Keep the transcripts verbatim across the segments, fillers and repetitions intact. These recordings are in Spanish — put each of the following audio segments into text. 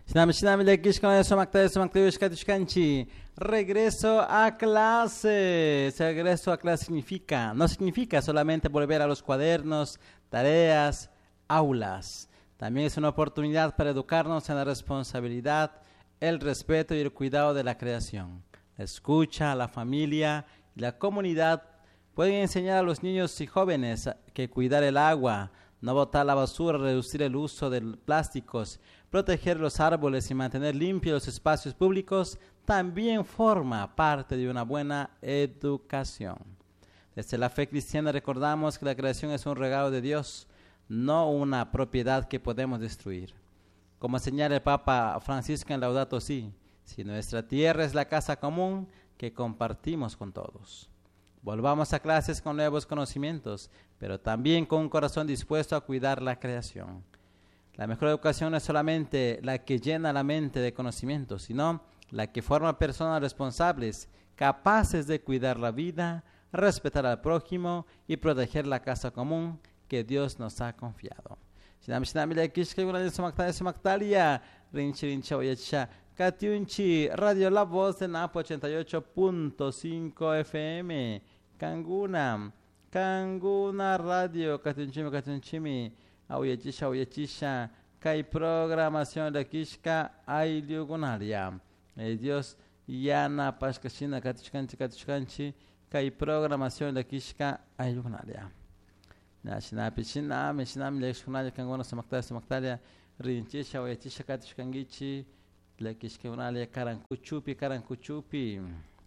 Shinami shinami lekish con eso makta eso makta yushkatushkanchi. Regreso a clase. Ese regreso a clase significa, no significa solamente volver a los cuadernos, tareas, aulas. También es una oportunidad para educarnos en la responsabilidad, el respeto y el cuidado de la creación. La escucha, la familia y la comunidad pueden enseñar a los niños y jóvenes que cuidar el agua, no botar la basura, reducir el uso de plásticos, proteger los árboles y mantener limpios los espacios públicos también forma parte de una buena educación. Desde la fe cristiana recordamos que la creación es un regalo de Dios, no una propiedad que podemos destruir. Como señala el Papa Francisco en Laudato Si, si nuestra tierra es la casa común que compartimos con todos. Volvamos a clases con nuevos conocimientos, pero también con un corazón dispuesto a cuidar la creación. La mejor educación no es solamente la que llena la mente de conocimientos, sino la que forma personas responsables, capaces de cuidar la vida, respetar al prójimo y proteger la casa común que Dios nos ha confiado. Shinam shinam ile kishke una de sumaktalia sumaktalia rinchi rinchi oyecha Katiunchi Radio La Voz de Napo ochenta y ocho punto cinco F M Kanguna Kanguna Radio Katiunchimi Katiunchimi Auyechisha Auyechisha Kai programación de Kishka Ayliugunaria eh, Dios Yana Pashkashina Katushkanchi Katushkanchi Kai programación de Kishka Ayliugunaria Nashina Pichina Mishina Mileshkunalia Kanguna Samaktalia Samaktalia Rinchisha Auyechisha Katushkangichi Lekishke unalia karankuchupi karankuchupi.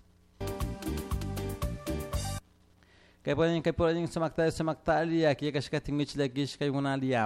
Kay pueden kay pueden sumaktalia sumaktalia kaya kashkating mich lekishke unalia.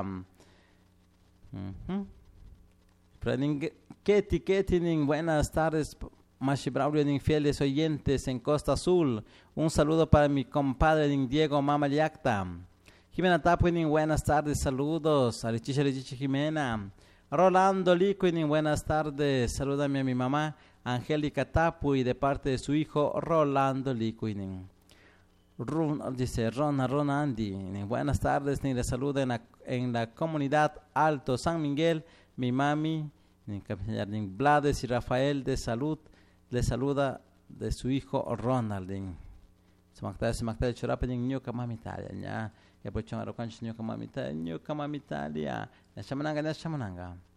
Mhm. Pueden keti keti ning buenas tardes Mashibraulio ning fieles oyentes en Costa Azul. Un saludo para mi compadre ning Diego Mamaliacta. Jimena Tapu ning buenas tardes, saludos. Alichisha Alichisha Jimena. Rolando Liquinin, buenas tardes. Salúdame a mi mamá, Angélica Tapuy, de parte de su hijo, Rolando Liquinin. Run, dice Rona, Rona Andy. Buenas tardes, ni le saluda en la, en la comunidad Alto San Miguel, mi mami, ni Blades y Rafael de Salud, le saluda de su hijo Ronald. Semaktalia, semaktalia, chorapa, ni ñuka mamitalia, ya. Ya pues chamarocanchi ñuka mamitalia, ñuka mamitalia. Ya chamananga, ya chamananga.